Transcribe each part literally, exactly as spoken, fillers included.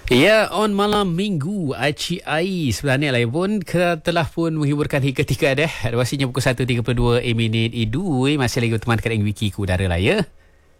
Ya, on malam minggu Aci Ai sebenarnya lah pun telah pun menghiburkan hingga ketika dah. Pastinya pukul satu tiga puluh dua minit Idu masih lagi teman dekat wiki ku udara lah ya.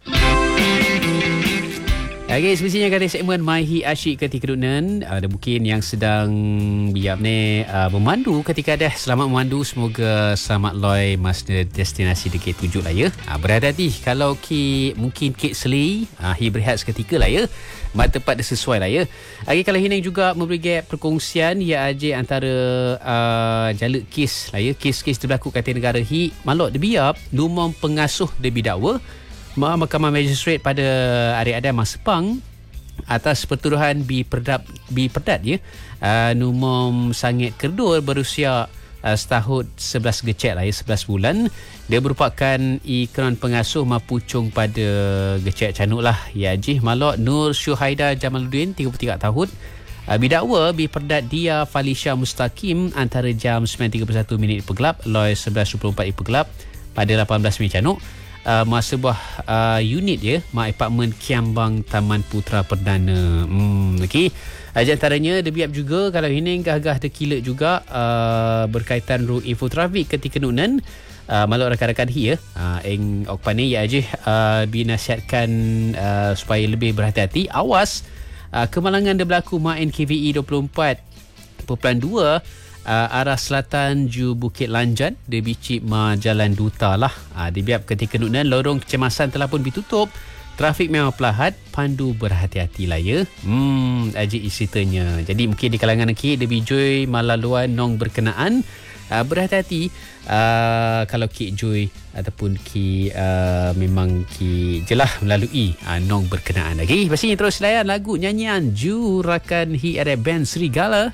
Okay, semestinya kata segmen Maihi Asyik ketika dunan ada mungkin yang sedang biar ni uh, memandu ketika dah. Selamat memandu, semoga selamat loy masa destinasi dekat tujuh lah ya. Uh, berhati-hati kalau ki mungkin kek seli uh, hi berehat seketika lah ya. Mak tepat dia sesuai lah ya. Okay, kalau Hinang juga memberi perkongsian ya aja antara uh, jaluk kes lah ya. Kes-kes terberlaku kata negara hi malok debiap numong pengasuh de bidakwa Mahkamah Magistrate pada hari Adam Sepang atas pertuduhan bi perdat bi perdat ya uh, numom sangit kerdur berusia uh, setahun sebelas gecek lah ya, sebelas bulan. Dia merupakan ikran pengasuh mapucung pada gecek canuk lah ya jih malok Nur Syuhaida Jamaluddin tiga puluh tiga tahun. Uh, bidakwa bi perdat dia Falisha Mustaqim antara jam sembilan tiga puluh satu minit pegelap loy sebelas dua puluh empat pegelap pada lapan belas minit canuk. Uh, masa sebuah uh, unit ya, mak apartmen Kiambang Taman Putra Perdana. Hmm, okey. Uh, antaranya dia biap juga kalau ini gagah terkilat juga uh, berkaitan ru infotrafik ketika nunan. Uh, maluk rakan-rakan hi ya. Uh, eng okpane ya aje uh, binasihatkan uh, supaya lebih berhati-hati. Awas uh, kemalangan dia berlaku mak N K V E dua puluh empat perpuluhan dua Uh, arah selatan ju Bukit Lanjan dia bicik ma Jalan Duta lah. Uh, dibiap ketika nunan lorong kecemasan telah pun ditutup. Trafik memang pelahat, pandu berhati-hati lah ya. Hmm, ajik ceritanya. Jadi mungkin di kalangan ki dia bijoi malaluan nong berkenaan. Uh, berhati-hati uh, kalau ki joy ataupun ki uh, memang ki jelah melalui uh, nong berkenaan. Okey, pastinya terus layan lagu nyanyian jurakan hi ada band Serigala.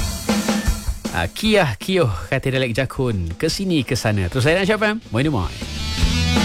Uh, Kiah Kioh kata Dalek Jakun kesini kesana. Terus saya nak siapa? Moi Moi.